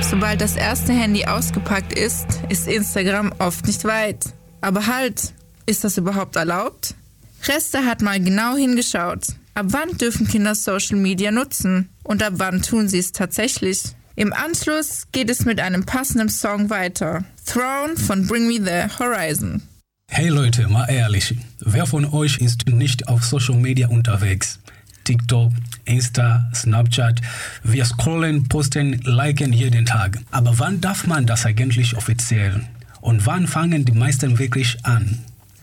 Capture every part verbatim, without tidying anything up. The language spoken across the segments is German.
Sobald das erste Handy ausgepackt ist, ist Instagram oft nicht weit. Aber halt, ist das überhaupt erlaubt? Reste hat mal genau hingeschaut. Ab wann dürfen Kinder Social Media nutzen? Und ab wann tun sie es tatsächlich? Im Anschluss geht es mit einem passenden Song weiter. Throne von Bring Me The Horizon. Hey Leute, mal ehrlich, wer von euch ist nicht auf Social Media unterwegs? TikTok, Insta, Snapchat, wir scrollen, posten, liken jeden Tag. Aber wann darf man das eigentlich offiziell? Und wann fangen die meisten wirklich an?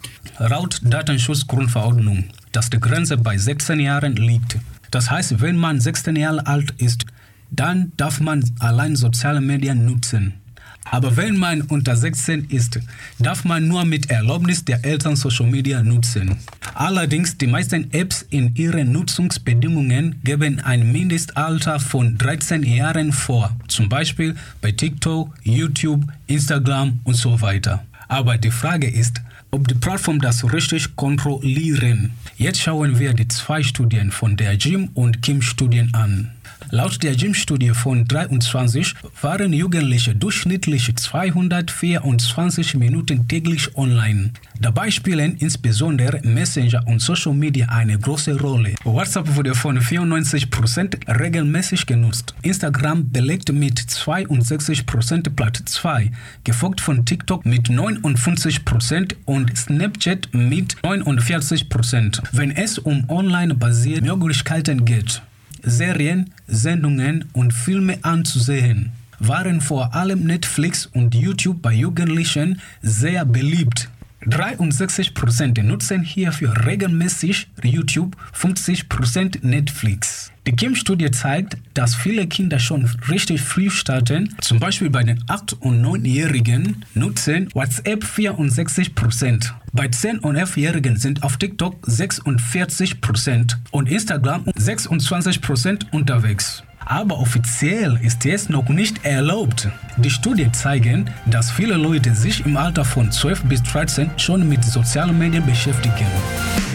Laut Datenschutzgrundverordnung, dass die Grenze bei sechzehn Jahren liegt. Das heißt, wenn man sechzehn Jahre alt ist, dann darf man allein soziale Medien nutzen. Aber wenn man unter sechzehn ist, darf man nur mit Erlaubnis der Eltern Social Media nutzen. Allerdings, die meisten Apps in ihren Nutzungsbedingungen geben ein Mindestalter von dreizehn Jahren vor. Zum Beispiel bei TikTok, YouTube, Instagram und so weiter. Aber die Frage ist, ob die Plattformen das richtig kontrollieren. Jetzt schauen wir die zwei Studien von der Jim und Kim Studien an. Laut der Jim-Studie von dreiundzwanzig waren Jugendliche durchschnittlich zweihundertvierundzwanzig Minuten täglich online. Dabei spielen insbesondere Messenger und Social Media eine große Rolle. WhatsApp wurde von vierundneunzig Prozent regelmäßig genutzt. Instagram belegt mit zweiundsechzig Prozent Platz zwei, gefolgt von TikTok mit neunundfünfzig Prozent und Snapchat mit neunundvierzig Prozent. Wenn es um online-basierte Möglichkeiten geht, Serien, Sendungen und Filme anzusehen, waren vor allem Netflix und YouTube bei Jugendlichen sehr beliebt. dreiundsechzig Prozent nutzen hierfür regelmäßig YouTube, fünfzig Prozent Netflix. Die Kim-Studie zeigt, dass viele Kinder schon richtig früh starten. Zum Beispiel bei den acht- und neunjährigen nutzen WhatsApp vierundsechzig Prozent. Bei zehn- und elfjährigen sind auf TikTok sechsundvierzig Prozent und Instagram sechsundzwanzig Prozent unterwegs. Aber offiziell ist es noch nicht erlaubt. Die Studien zeigen, dass viele Leute sich im Alter von zwölf bis dreizehn schon mit sozialen Medien beschäftigen.